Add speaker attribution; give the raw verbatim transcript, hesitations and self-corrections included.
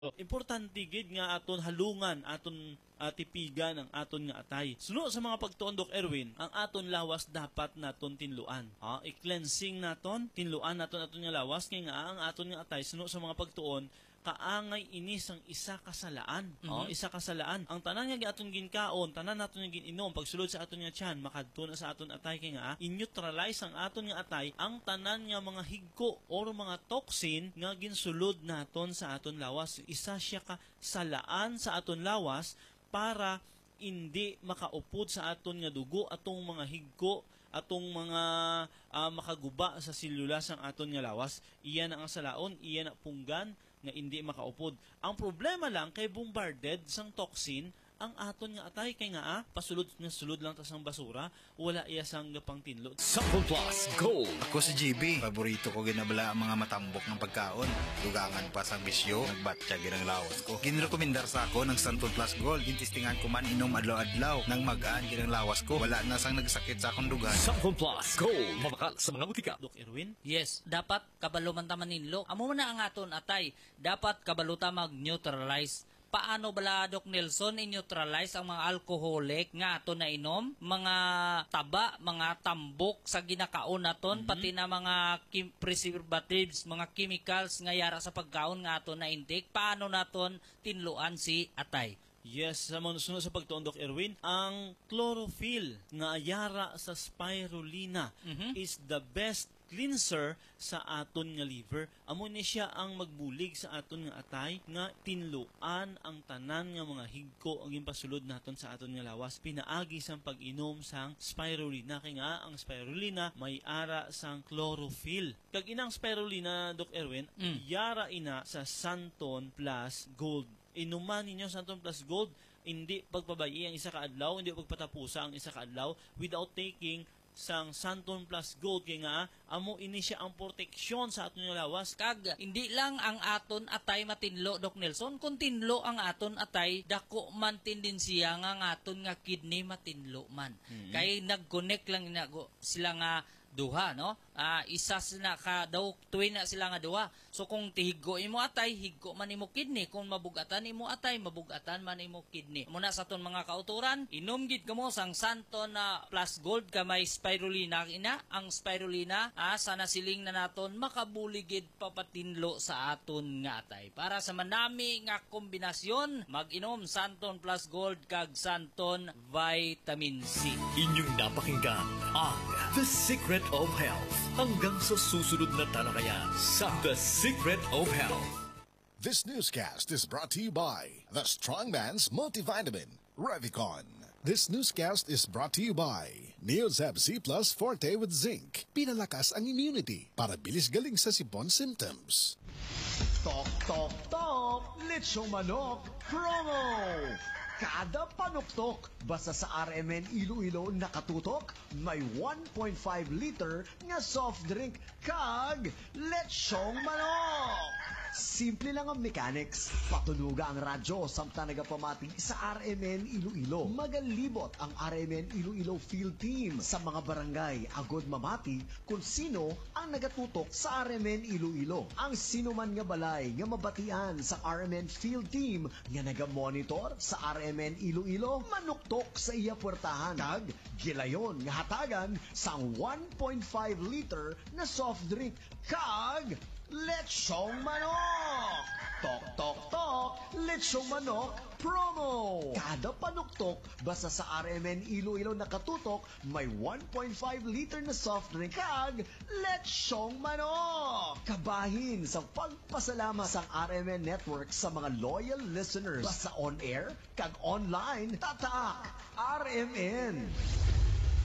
Speaker 1: Importante gid nga aton halungan, aton uh, tipigan ang aton nga atay. Suno sa mga pagtuon, Doc Erwin, ang aton lawas dapat naton tinluan. Ha? I-cleansing naton, tinluan naton aton nga lawas, kaya nga ang aton nga atay, suno sa mga pagtuon, kaangay inis ang isa kasalaan. Mm-hmm. Oh, isa kasalaan. Ang tanan nga aton ginkaon, tanan naton nga ginom, pagsulod sa aton nga tiyan, makadto na sa aton atay kay nga in-neutralize ang aton nga atay ang tanan nga mga higko or mga toxin nga ginsulod naton sa aton lawas. Isa siya kasalaan sa aton lawas para hindi makaupod sa aton nga dugo atong mga higko, atong mga uh, makaguba sa selula sang aton nga lawas. Iyan ang salaon, iyan ang punggan nga hindi makaupod. Ang problema lang kay bombarded sang toxin ang aton nga atay kay nga ah, pasulod nga sulod lang ta sang basura, wala iya sang gapang tinlo.
Speaker 2: Sample Plus Gold.
Speaker 3: Ako si G B. Paborito ko ginabala ang mga matambok ng pagkaon. Dugangan pa sang bisyo, nagbatya ginang lawas ko. Ginrekomendar sa ako ng Sample Plus Gold. Intistingan ko man inom adlaw-adlaw nang magaan ginang lawas ko. Wala na sang nagsakit sa akong dugan.
Speaker 2: Sample Plus Gold. Mabakal sa mga butika.
Speaker 1: Doc Erwin?
Speaker 4: Yes, dapat kabalo man ta maninlo. Amo man na ang aton atay. Dapat kabalo ta mag-neutralize. Paano bala, Doc Nelson, i-neutralize ang mga alcoholic nga ato na inom? Mga taba, mga tambok sa ginakaon naton, mm-hmm. pati na mga kim- preservatives, mga chemicals nga yara sa pagkaon nga ato na intake. Paano naton tinluan si atay?
Speaker 1: Yes, sa mga sunod sa pagtuon, Doc Erwin, ang chlorophyll nga yara sa spirulina mm-hmm. is the best cleanser sa aton nga liver. Amo ni siya ang magbulig sa aton nga atay nga tinluan ang tanan nga mga higko ang gimpasulod naton sa aton nga lawas. Pinaagi sang pag-inom sang spirulina kay nga ang spirulina may ara sang chlorophyll. Kag inang spirulina, Doc Erwin, mm. yara ina sa Santon Plus Gold. Inuman ninyo Santon Plus Gold, hindi pagpabayi ang isa ka adlaw, hindi pagpatapusa ang isa ka adlaw without taking sang Santon Plus Gold kay nga amo ini siya ang proteksyon sa aton nga lawas.
Speaker 4: Kag hindi lang ang aton atay matinlo, Doc Nelson, kun tinlo ang aton atay dako man tendensiya nga ang aton nga kidney matinlo man. Mm-hmm. Kay nag-connect lang na sila nga duha, no? Ah, isa sila ka daw twin na sila nga duha. So kung tihiggo imo atay, higgo man imo kidney. Kung mabugatan imo atay, mabugatan man imo kidney. Muna sa ton mga kauturan, inom gid kamo sang Santon na Plus Gold ka may spirulina ina. Ang spirulina ah, sana siling na naton makabuligid papatinlo sa aton nga atay. Para sa manami nga kombinasyon, mag-inom Santon Plus Gold kag Santon Vitamin C.
Speaker 2: Inyong napakinggan ang The Secret of Health. Hanggang sa susunod na talakayan sa The Secret of Health.
Speaker 5: This newscast is brought to you by the Strongman's Multivitamin, Revicon. This newscast is brought to you by Neozeb C Plus Forte with Zinc. Pinalakas ang immunity para bilis galing sa sipon symptoms.
Speaker 6: Tok, tok, tok! Lechong manok promo! Kada panuktok, basta sa R M N Iloilo nakatutok, may one point five liter nga soft drink kag lechong manok. Simple lang ang mechanics. Patunuga ang radyo samtang nagapamati sa R M N Iloilo. Magalibot ang R M N Iloilo Field Team sa mga barangay agod mamati kung sino ang nagatutok sa R M N Iloilo. Ang sino man nga balay nga mabatian sa R M N Field Team nga nagamonitor sa R M N Iloilo, manuktok sa iya puwertahan. Kag gilayon nga hatagan sang one point five liter na soft drink kag lechong manok! Tok, tok, tok! Lechong manok promo! Kada panuktok, basta sa R M N Iloilo nakatutok, may one point five liter na soft drink kag lechong manok! Kabahin sa pagpasalamat sa R M N Network sa mga loyal listeners. Basta on air, kag online, tatak! R M N!